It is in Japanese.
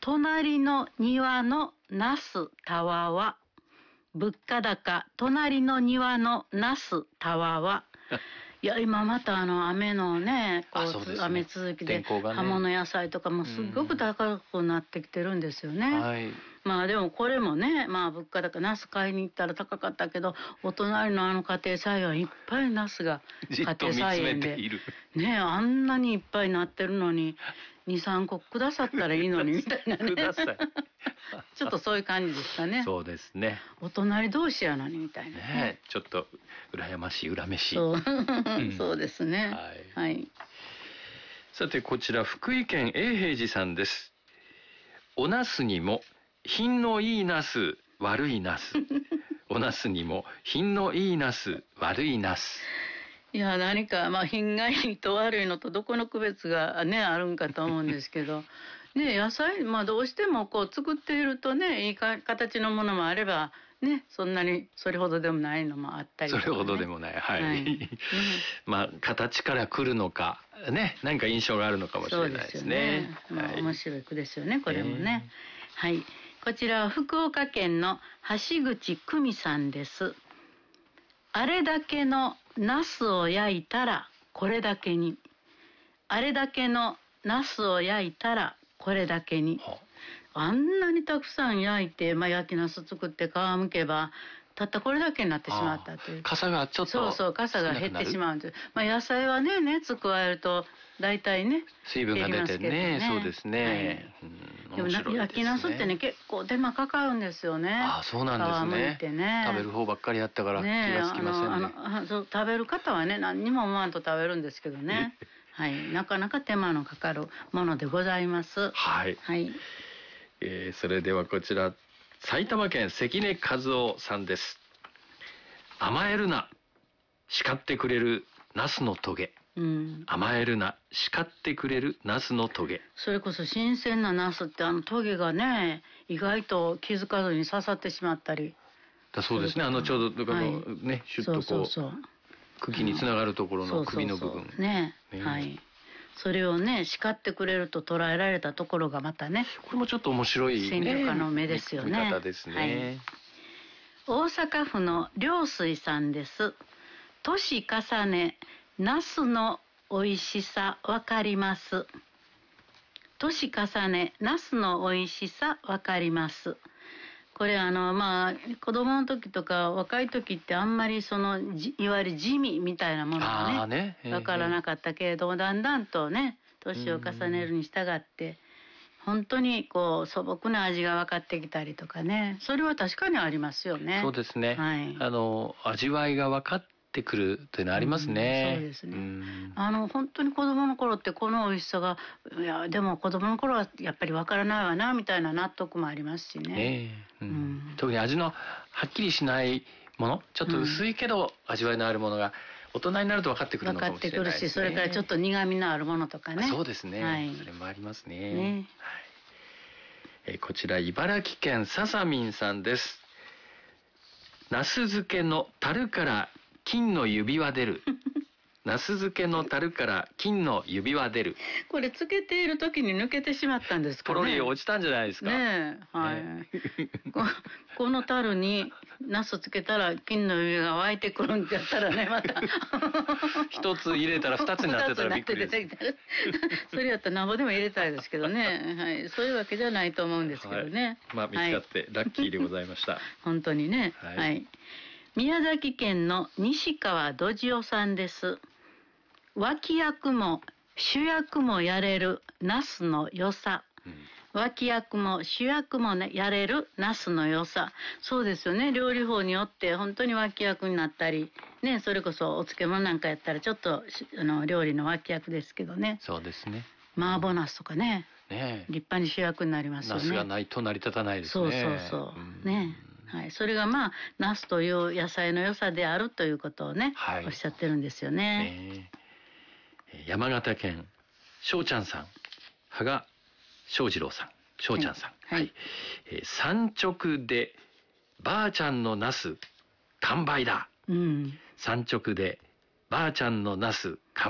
隣の庭のナスたわわ。物価高、隣の庭のナスたわわ。いや、今また雨のね、雨続きで、葉物野菜とかもすっごく高くなってきてるんですよね。 はい。 まあでもこれもね、まあ物価高、ナス買いに行ったら高かったけど、お隣の家庭菜園はいっぱいナスが家庭菜園で。ね、あんなにいっぱいなってるのに、2、3個くださったらいいのにみたいなね。 ください。 ちょっとそういう感じでしたね。 そうですね。 お隣同士やのにみたいなね。ちょっと羨ましい、恨めしい。 そうですね。はい。 さてこちら福井県永平寺さんです。おナスにも品のいいナス、悪いナス。おナスにも品のいいナス、悪いナス。 いや、何か品がいいと悪いのとどこの区別がねあるんかと思うんですけど。ね、野菜、どうしても作っているとね、いい形のものもあれば、ね、そんなにそれほどでもないのもあったりとか、ね。それほどでもない。はい。 形から来るのか、ね、何か印象があるのかもしれないですね。 そうですよね。面白い句ですよね、これもね。はい。こちらは福岡県の橋口久美さんです。あれだけのナスを焼いたらこれだけに。あれだけのナスを焼いたらこれだけに。あんなにたくさん焼いて、焼きナス作って皮むけば、たったこれだけになってしまったという。 傘がちょっとそう、傘が減ってしまうんです。野菜はね、熱加えると、大体ね、 水分が出てね、そうですね。 でも焼きナスってね、結構手間かかるんですよね。 そうなんですね。 皮むいてね。 食べる方ばっかりやったから気がつきませんね。 食べる方はね、何にも思わんと食べるんですけどね。はい、なかなか手間のかかるものでございます。 はい。はい。それではこちら埼玉県関根和夫さんです。甘えるな、叱ってくれるナスのトゲ。甘えるな、叱ってくれるナスのトゲ。 それこそ新鮮なナスってトゲがね、意外と気づかずに刺さってしまったり。 だそうですね。ちょうどね、シュッと茎につながるところの首の部分。 ね。はい。それをね、叱ってくれると捉えられたところがまたね。 これもちょっと面白い戦略家の目ですよね。 見方ですね。 大阪府の良水さんです。年重ね、ナスの美味しさわかります。年重ね、ナスの美味しさわかります。これ子供の時とか若い時ってあんまりいわゆる地味みたいなものがね、わからなかったけれども、だんだんとね、年を重ねるに従って、本当に素朴な味が分かってきたりとかね、それは確かにありますよね。 そうですね。はい。味わいが分かってくるというのはありますね。 そうですね。本当に子供の頃ってこの美味しさが、いやでも子供の頃はやっぱり分からないわなみたいな納得もありますしね。 特に味のはっきりしないもの、ちょっと薄いけど味わいのあるものが大人になると分かってくるのかもしれないですね。分かってくるし、それからちょっと苦味のあるものとかね。 そうですね。それもありますね。こちら茨城県ささみんさんです。ナス漬けの樽から金の指輪出る。ナス漬けの樽から金の指輪出る。 これつけている時に抜けてしまったんですかね。 ポロリ落ちたんじゃないですか。 ねえ、はい。この樽にナスつけたら金の指が湧いてくるんだったらね、また一つ入れたら二つになってたらびっくりです。 それやったらなんぼでも入れたいですけどね。はい、そういうわけじゃないと思うんですけどね。 見つかってラッキーでございました。 本当にね。はい。宮崎県の西川どじおさんです。脇役も主役もやれるナスの良さ。脇役も主役もね、やれるナスの良さ。そうですよね。料理法によって本当に脇役になったり、ね、それこそお漬物なんかやったらちょっと料理の脇役ですけどね。 そうですね。 麻婆ナスとかね。立派に主役になりますよね。 ナスがないと成り立たないですね。 そうね。はい、それがナスという野菜の良さであるということをね、おっしゃってるんですよね。 山形県翔ちゃんさん、羽賀翔二郎さん、翔ちゃんさん。産直でばあちゃんのナス完売だ。産直でばあちゃんのナス完売だ。